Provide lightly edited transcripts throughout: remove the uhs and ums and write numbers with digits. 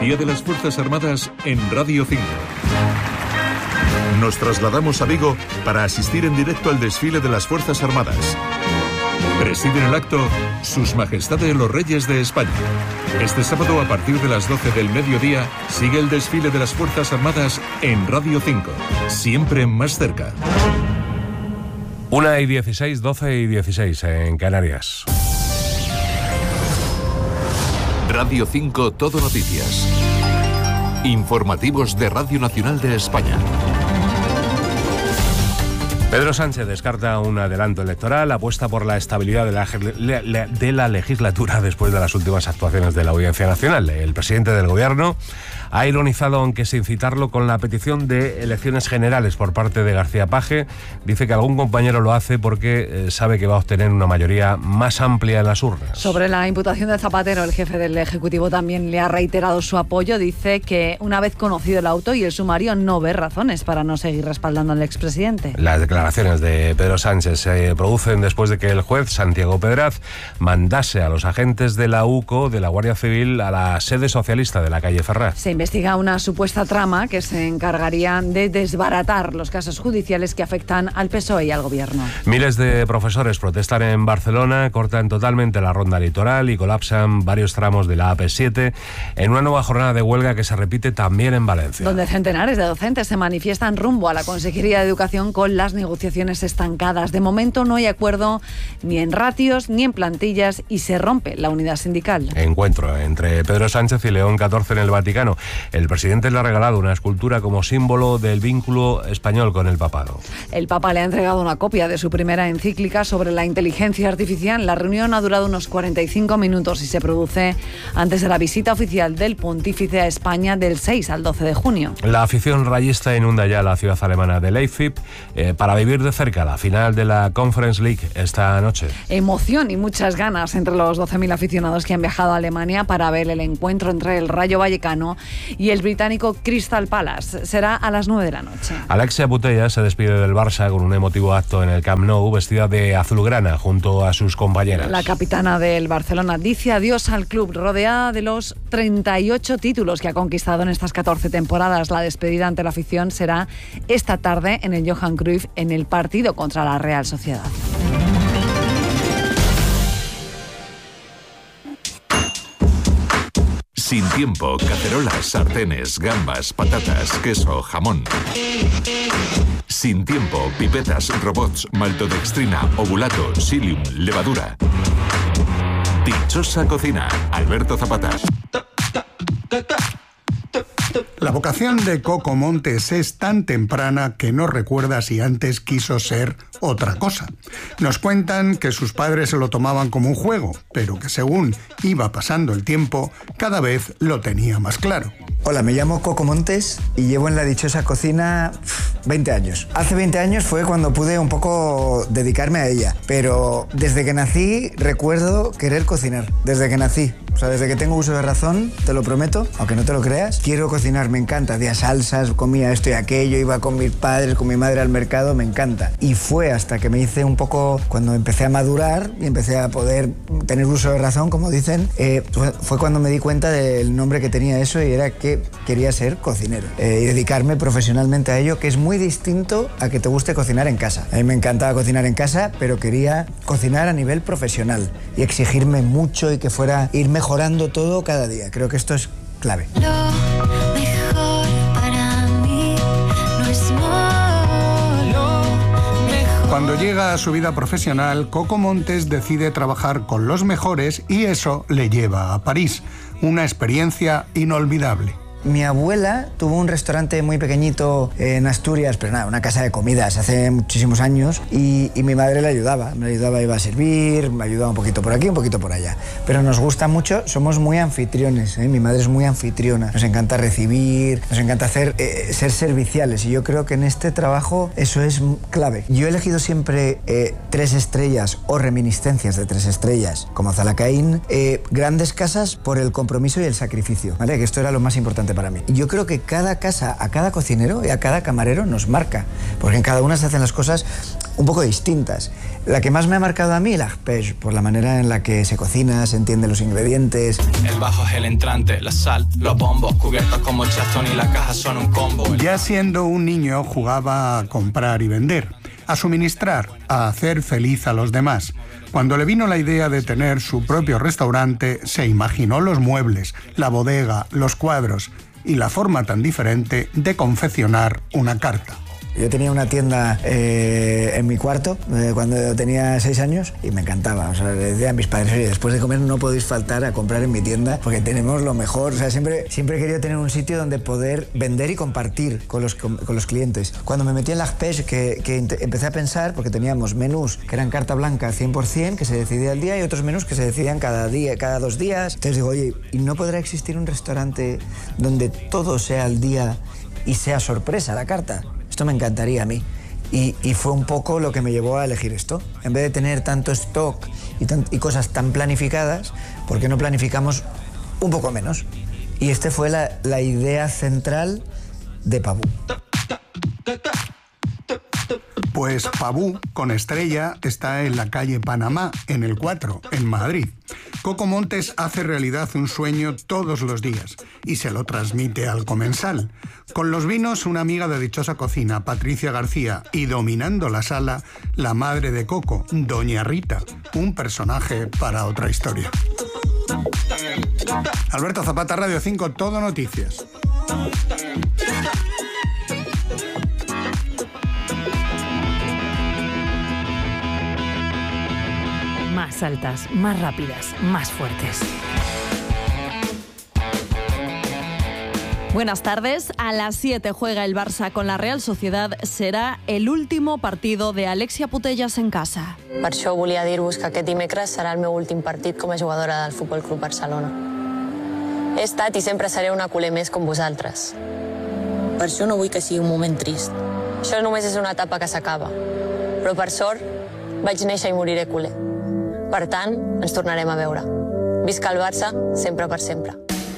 Día de las Fuerzas Armadas en Radio 5. Nos trasladamos a Vigo para asistir en directo al desfile de las Fuerzas Armadas. Presiden el acto Sus Majestades los Reyes de España. Este sábado, a partir de las 12 del mediodía, sigue el desfile de las Fuerzas Armadas en Radio 5. Siempre más cerca. 1:16, 12:16 en Canarias. Radio 5 Todo Noticias. Informativos de Radio Nacional de España. Pedro Sánchez descarta un adelanto electoral, apuesta por la estabilidad de la legislatura después de las últimas actuaciones de la Audiencia Nacional. El presidente del Gobierno ha ironizado, aunque sin citarlo, con la petición de elecciones generales por parte de García Page. Dice que algún compañero lo hace porque sabe que va a obtener una mayoría más amplia en las urnas. Sobre la imputación de Zapatero, el jefe del Ejecutivo también le ha reiterado su apoyo. Dice que una vez conocido el auto y el sumario no ve razones para no seguir respaldando al expresidente. Las declaraciones de Pedro Sánchez se producen después de que el juez Santiago Pedraz mandase a los agentes de la UCO, de la Guardia Civil, a la sede socialista de la calle Ferraz. Se investiga una supuesta trama que se encargaría de desbaratar los casos judiciales que afectan al PSOE y al Gobierno. Miles de profesores protestan en Barcelona, cortan totalmente la ronda litoral y colapsan varios tramos de la AP7 en una nueva jornada de huelga que se repite también en Valencia. Donde centenares de docentes se manifiestan rumbo a la Consejería de Educación con las negociaciones estancadas. De momento no hay acuerdo ni en ratios ni en plantillas y se rompe la unidad sindical. Encuentro entre Pedro Sánchez y León XIV en el Vaticano. El presidente le ha regalado una escultura como símbolo del vínculo español con el papado. El Papa le ha entregado una copia de su primera encíclica sobre la inteligencia artificial. La reunión ha durado unos 45 minutos y se produce antes de la visita oficial del pontífice a España del 6 al 12 de junio. La afición rayista inunda ya la ciudad alemana de Leipzig para vivir de cerca la final de la Conference League esta noche. Emoción y muchas ganas entre los 12.000 aficionados que han viajado a Alemania para ver el encuentro entre el Rayo Vallecano y el británico Crystal Palace. Será a las 9 de la noche. Alexia Putellas se despide del Barça con un emotivo acto en el Camp Nou, vestida de azulgrana junto a sus compañeras. La capitana del Barcelona dice adiós al club, rodeada de los 38 títulos que ha conquistado en estas 14 temporadas. La despedida ante la afición será esta tarde en el Johan Cruyff en el partido contra la Real Sociedad. Sin tiempo, cacerolas, sartenes, gambas, patatas, queso, jamón. Sin tiempo, pipetas, robots, maltodextrina, ovulato, psyllium, levadura. Dichosa cocina, Alberto Zapata. La vocación de Coco Montes es tan temprana que no recuerda si antes quiso ser otra cosa. Nos cuentan que sus padres se lo tomaban como un juego, pero que según iba pasando el tiempo, cada vez lo tenía más claro. Hola, me llamo Coco Montes y llevo en la dichosa cocina 20 años. Hace 20 años fue cuando pude un poco dedicarme a ella, pero desde que nací recuerdo querer cocinar, desde que nací. O sea, desde que tengo uso de razón, te lo prometo, aunque no te lo creas, quiero cocinar, me encanta. Hacía salsas, comía esto y aquello, iba con mis padres, con mi madre al mercado, me encanta. Y fue hasta que me hice un poco, cuando empecé a madurar y empecé a poder tener uso de razón, como dicen, fue cuando me di cuenta del nombre que tenía eso y era que quería ser cocinero. Y dedicarme profesionalmente a ello, que es muy distinto a que te guste cocinar en casa. A mí me encantaba cocinar en casa, pero quería cocinar a nivel profesional y exigirme mucho y que fuera ir mejorando todo cada día. Creo que esto es clave. Lo mejor para mí no es malo. Cuando llega a su vida profesional, Coco Montes decide trabajar con los mejores y eso le lleva a París. Una experiencia inolvidable. Mi abuela tuvo un restaurante muy pequeñito en Asturias, pero nada, una casa de comidas hace muchísimos años y mi madre le ayudaba. Me ayudaba, iba a servir, me ayudaba un poquito por aquí, un poquito por allá. Pero nos gusta mucho, somos muy anfitriones, ¿eh? Mi madre es muy anfitriona. Nos encanta recibir, nos encanta ser serviciales y yo creo que en este trabajo eso es clave. Yo he elegido siempre 3 estrellas o reminiscencias de 3 estrellas, como Zalacaín, grandes casas por el compromiso y el sacrificio, ¿vale? Que esto era lo más importante para mí. Yo creo que cada casa, a cada cocinero y a cada camarero nos marca, porque en cada una se hacen las cosas un poco distintas. La que más me ha marcado a mí, la arpège, por la manera en la que se cocina, se entienden los ingredientes. El bajo es el entrante, la sal, los bombos, cubiertos como chastón y la caja son un combo. Ya siendo un niño jugaba a comprar y vender, a suministrar, a hacer feliz a los demás. Cuando le vino la idea de tener su propio restaurante, se imaginó los muebles, la bodega, los cuadros y la forma tan diferente de confeccionar una carta. Yo tenía una tienda en mi cuarto cuando tenía 6 años y me encantaba. O sea, le decía a mis padres, oye, después de comer no podéis faltar a comprar en mi tienda porque tenemos lo mejor. O sea, siempre he querido tener un sitio donde poder vender y compartir con los clientes. Cuando me metí en la arpège, que empecé a pensar, porque teníamos menús que eran carta blanca 100%, que se decidía al día, y otros menús que se decidían cada 2 días. Entonces digo, oye, ¿y no podrá existir un restaurante donde todo sea al día y sea sorpresa la carta? Esto me encantaría a mí. Y fue un poco lo que me llevó a elegir esto. En vez de tener tanto stock y cosas tan planificadas, ¿por qué no planificamos un poco menos? Y esta fue la idea central de Pabú. Pues Pabú, con estrella, está en la calle Panamá, en el 4, en Madrid. Coco Montes hace realidad un sueño todos los días y se lo transmite al comensal. Con los vinos, una amiga de dichosa cocina, Patricia García, y dominando la sala, la madre de Coco, Doña Rita, un personaje para otra historia. Alberto Zapata, Radio 5, Todo Noticias. Más altas, más rápidas, más fuertes. Buenas tardes. A las 7 juega el Barça con la Real Sociedad. Será el último partido de Alexia Putellas en casa. Per això volia dir-vos que aquest dimecres serà el meu últim partit com a jugadora del Futbol Club Barcelona. He estat i sempre seré una culer més com vosaltres. Per això no vull que sigui un moment trist. Això només és una etapa que s'acaba. Però per sort vaig néixer i moriré culer. Per tant, ens tornarem a veure. Visca el Barça, sempre per sempre.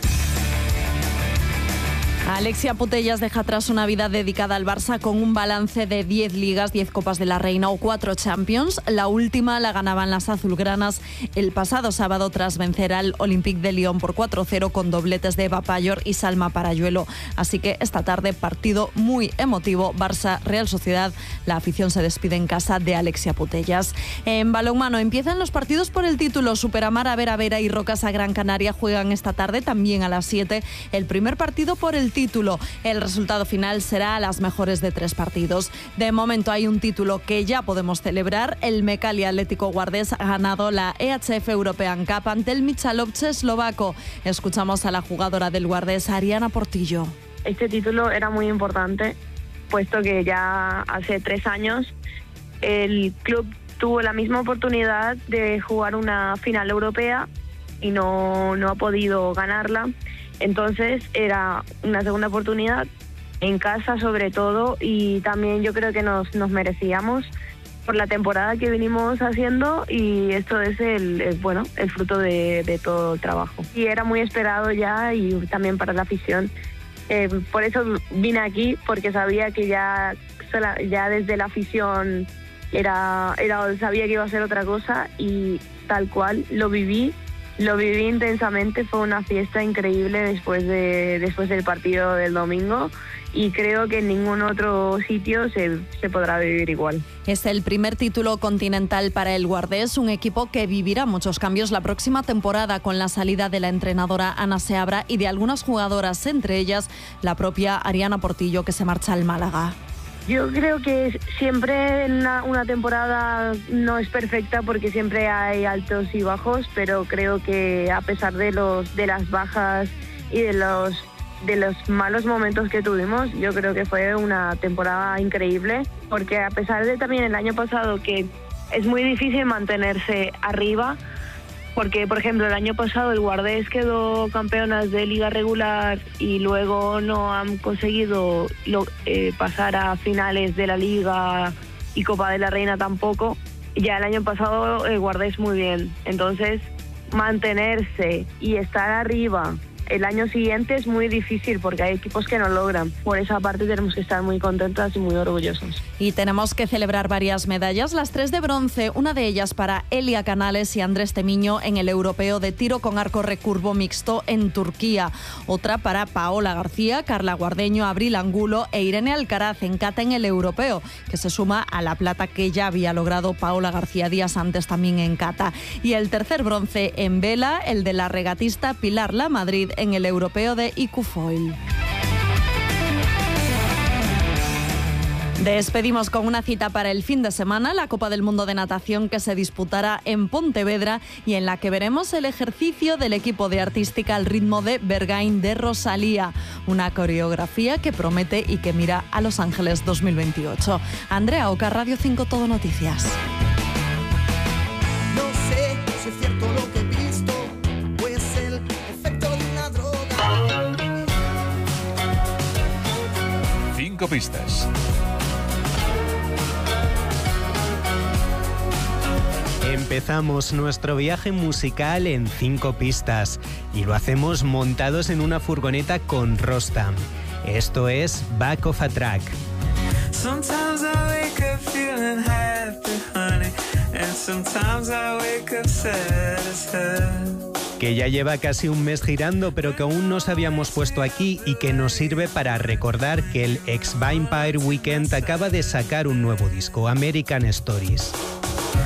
Alexia Putellas deja atrás una vida dedicada al Barça con un balance de 10 ligas, 10 Copas de la Reina o 4 Champions. La última la ganaban las azulgranas el pasado sábado tras vencer al Olympique de Lyon por 4-0 con dobletes de Eva Payor y Salma Parayuelo. Así que esta tarde partido muy emotivo, Barça-Real Sociedad. La afición se despide en casa de Alexia Putellas. En balonmano empiezan los partidos por el título. Superamara, Vera y Rocasa Gran Canaria juegan esta tarde también a las 7 el primer partido por el título. El resultado final será a las mejores de 3 partidos. De momento hay un título que ya podemos celebrar. El Mecali Atlético Guardés ha ganado la EHF European Cup ante el Michalovce eslovaco. Escuchamos a la jugadora del Guardés, Ariana Portillo. Este título era muy importante, puesto que ya hace 3 años el club tuvo la misma oportunidad de jugar una final europea y no ha podido ganarla. Entonces era una segunda oportunidad en casa sobre todo, y también yo creo que nos merecíamos por la temporada que venimos haciendo, y esto es el fruto de todo el trabajo. Y era muy esperado ya, y también para la afición. Por eso vine aquí, porque sabía que ya desde la afición sabía que iba a ser otra cosa, y tal cual lo viví intensamente. Fue una fiesta increíble después del partido del domingo, y creo que en ningún otro sitio se podrá vivir igual. Es el primer título continental para el Guardés, un equipo que vivirá muchos cambios la próxima temporada con la salida de la entrenadora Ana Seabra y de algunas jugadoras, entre ellas la propia Ariana Portillo, que se marcha al Málaga. Yo creo que siempre una temporada no es perfecta, porque siempre hay altos y bajos, pero creo que a pesar de las bajas y de los malos momentos que tuvimos, yo creo que fue una temporada increíble, porque a pesar de también el año pasado que es muy difícil mantenerse arriba, porque por ejemplo el año pasado el Guardés quedó campeonas de liga regular y luego no han conseguido pasar a finales de la liga y Copa de la Reina tampoco. Ya el año pasado el Guardés muy bien, entonces mantenerse y estar arriba el año siguiente es muy difícil porque hay equipos que no logran. Por esa parte tenemos que estar muy contentas y muy orgullosos. Y tenemos que celebrar varias medallas, las 3 de bronce, una de ellas para Elia Canales y Andrés Temiño en el europeo de tiro con arco recurvo mixto en Turquía. Otra para Paola García, Carla Guardeño, Abril Angulo e Irene Alcaraz en kata en el europeo, que se suma a la plata que ya había logrado Paola García días antes también en kata. Y el tercer bronce en vela, el de la regatista Pilar Lamadrid en el europeo de IQ-Foil. Despedimos con una cita para el fin de semana, la Copa del Mundo de Natación que se disputará en Pontevedra y en la que veremos el ejercicio del equipo de artística al ritmo de Bergain de Rosalía, una coreografía que promete y que mira a Los Ángeles 2028. Andrea Oca, Radio 5 Todo Noticias. No sé si es cierto lo que he visto, pues el efecto de una droga. 5 pistas. Empezamos nuestro viaje musical en 5 pistas y lo hacemos montados en una furgoneta con Rostam. Esto es Back of a Track. Sometimes I wake up feeling happy, honey, and sometimes I wake up sad as hell. Que ya lleva casi un mes girando, pero que aún no se habíamos puesto aquí y que nos sirve para recordar que el ex Vampire Weekend acaba de sacar un nuevo disco, American Stories.